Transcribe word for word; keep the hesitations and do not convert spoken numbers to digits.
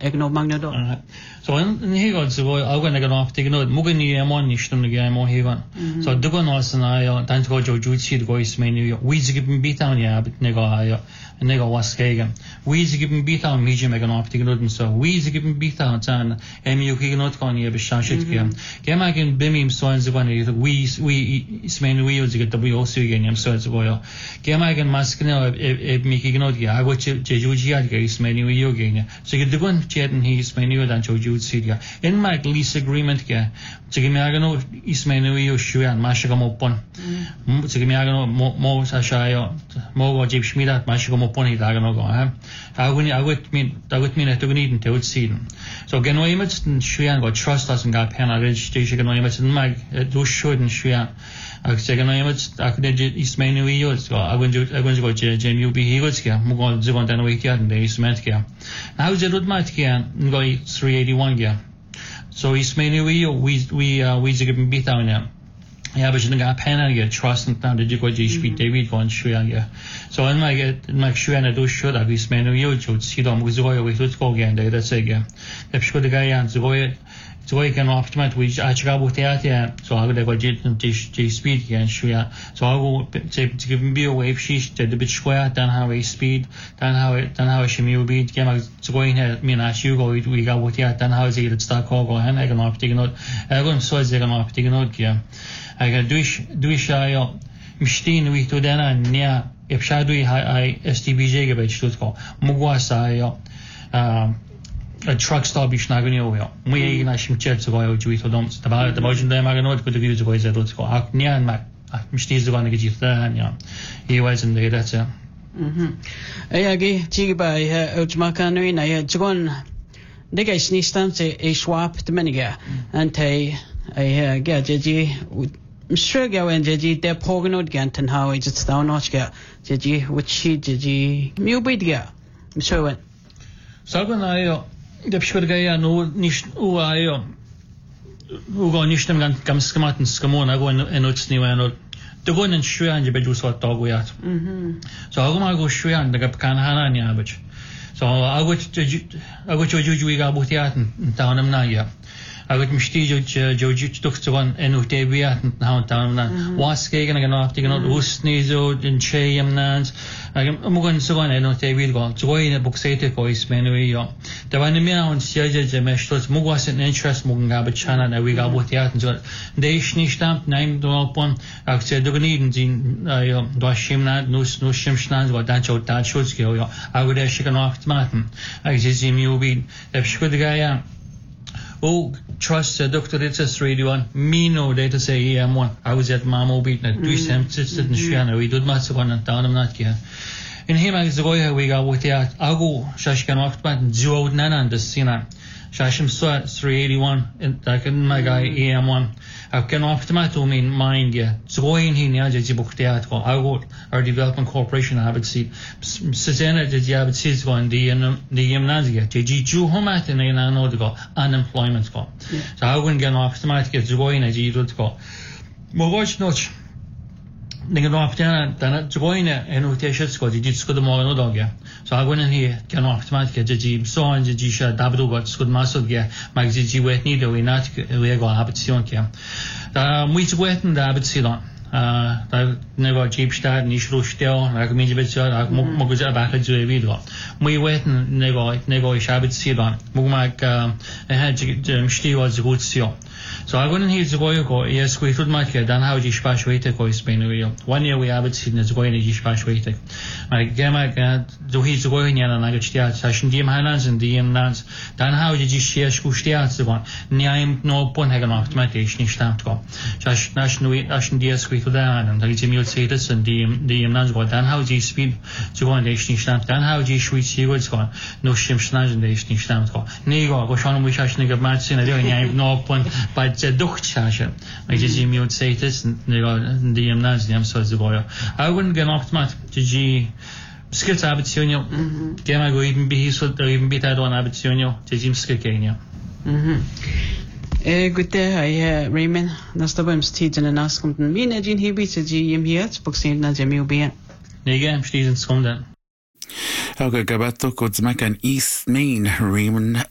egno magnedo. So in here so go I going to go off taking out mugani amon nishtum ge amon here. So do go no sana dan go jo juchi go is menu we give beat down ya but nego ya nego was kegen. We give beat down medium me go off taking out so we give beat down tan emu ke not kon ye be shashit ge. Ge ma gen bimim so an zwan we we is menu we get w also again am so go. Ge ma gen maskne e mi ke not ge I go je juji ya ge is menu yo ge. So ge do go chat he is menu dan jo in my lease agreement ke chigimiagano ismenu yo shuan mashigamo pon chigimiagano mo sashayo mo go jip shmida mashigamo pon idagano go ha aguni agut min agut min to need to see so geno image shuan go trust us and got penalty station geno image my do shouldn't shuan agano image akde ismenu yo so agun agun go jemu bi higos ke mo go zigon dan we ke de isment ke how je rud mat ke go three eighty-one yeah. So he's mainly we we we uh, we give him beat down now. Yeah, but you got pen and get trust and down. Did you go to H P David go and show yeah. So in my get in my show and I do show that he's mainly you to see them with the way we to go again. That's again. If you go the guy and the way the way can optimize which I check out with that yeah. So I go to J speed again show yeah. So I go to give him be a wave sheet the bit square then how a speed then how it then how she will be game to go in here me and you go we got with that then how is it start call go and I can off taking out I go so is I can off taking out yeah. I can do do shy machine we to then near if shadowy I S T B J gebet to go mugwasa um a truck stop is not going to go. We na shimchet to go to it dom the bar the motion them are not good to go to go to go ak near and mac machines going to get there yeah he was in there that's yeah mhm ayagi tigi ba utmakanu na ya jon de guys ni stand se a swap the meniga and tay I get jeji sure go and jeji de pogonod ganten how is it down notch get jeji which she jeji mu bid ga so when so when I the pure guy no nicht u ayo u go nicht am ganz gemachten skamona go in nutzen ni und to go in schwer je beju so to go yat mhm so I go ma go schwer da gab kan hana ni abach so I go I go jo jo ga butiaten da nam na ja I would mishti jo jo jo doch zu an enu te biat na down na was gegen gan auf die genau usni so den chayam nans am gon so an enu te biat go so in a boxete ko is menu yo da war mir und sie je je meshtos mo was an interest mo ga be chana na we ga butiat so de is nicht stamp nein do upon akse do gniden sin yo do shim na nus nus shim shnan so da jo da schutz ge yo I would actually gan auf machen I just see me be if she could ga oh, trust the doctor it's a three one. Me no data say E M one. I was at Mamo beat na three sem sitted in Shiana. We did much one and down I'm not here. In him I go here we got with that. I go Shashkan off but Joe Nana and the Sina. Shashim saw three eighty one and like my guy E M one. I can off to mean mind yeah. So going in here just book that go. I go our development corporation I would see Susanna did you have see go in the the gymnasia. J G two home at and I know to go unemployment go. So I wouldn't get off to get to go in a G to go. Mo watch notch. Ninguém off then then to go in and rotation go did skud mo no dog yeah. So I went in here can off to get J G so and J G sha double got skud masod yeah. Mag J G wet need we not we go habituation yeah. Da moet weten da habituation. Uh, da never cheap start ni shru stel na ko mi je betsa da mo mo go za ba ka jo e do mo weten never never habituation mo ma ka ha je mshti was gut sio. So I went in here to go go yes we thought much then how you spash wait go is been real one year we have it seen as going to spash wait I gamma do he to go in and I got start session dim hands and dim lands then how did you share school start so one nine no pon hagen automation stamp go just national national ds we to that and the you say this and dim dim lands go then how you speed to go in the stamp then how you switch you go no shim snaz and the stamp go nego go schon we shashing get match in a no pon but the duchtschasche I just you would say this and the gymnasium the am so the boy I wouldn't get off mat to G skills habituation game I go even be so even be that one habituation to Jim skikenia mhm eh gute I Raymond nastabam stiden and askom min agin hibi to G im hier boxing na jemi be nege stiden skomden Okay, gabato kods makan East Main Raymond